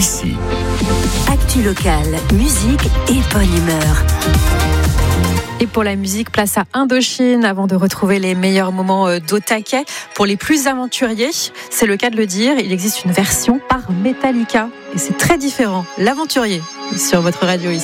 d'ici. Actu locale, musique et bonne humeur. Et pour la musique, place à Indochine avant de retrouver les meilleurs moments d'au taquet. Pour les plus aventuriers, c'est le cas de le dire, il existe une version par Metallica. Et c'est très différent. L'aventurier sur votre radio ici.